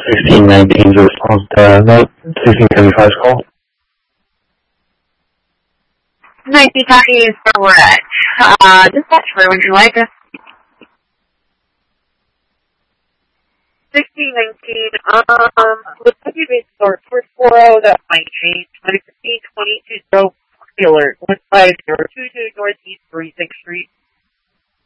1619 to response to note 1675's call. 1990 is correct. Dispatch, where would you like us? 1619, would you be source 440, that might change, 2015, 22, alert, 15022 Northeast 36th Street.